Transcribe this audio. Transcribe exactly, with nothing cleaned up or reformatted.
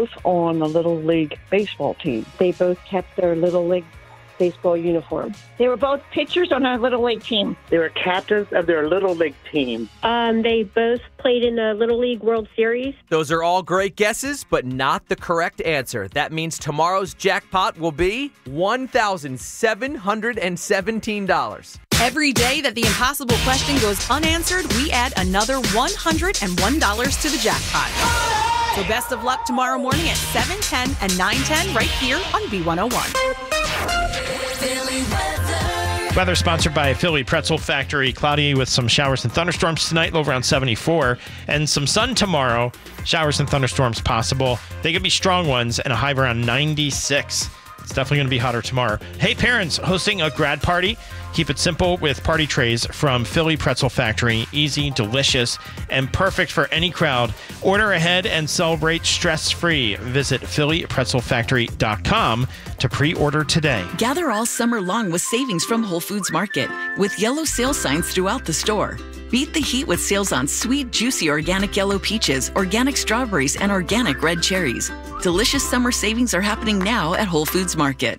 both on the Little League baseball team. They both kept their Little League baseball uniform. They were both pitchers on our Little League team. They were captains of their Little League team. Um, they both played in the Little League World Series. Those are all great guesses, but not the correct answer. That means tomorrow's jackpot will be one thousand seven hundred seventeen dollars. Every day that the impossible question goes unanswered, we add another one hundred one dollars to the jackpot. So best of luck tomorrow morning at seven ten and nine ten right here on B one oh one. Philly weather. Weather sponsored by Philly Pretzel Factory. Cloudy with some showers and thunderstorms tonight, low around seventy-four. And some sun tomorrow. Showers and thunderstorms possible. They could be strong ones and a high of around ninety-six. It's definitely going to be hotter tomorrow. Hey, parents, hosting a grad party? Keep it simple with party trays from Philly Pretzel Factory. Easy, delicious, and perfect for any crowd. Order ahead and celebrate stress-free. Visit Philly Pretzel Factory dot com to pre-order today. Gather all summer long with savings from Whole Foods Market with yellow sale signs throughout the store. Beat the heat with sales on sweet, juicy organic yellow peaches, organic strawberries, and organic red cherries. Delicious summer savings are happening now at Whole Foods Market.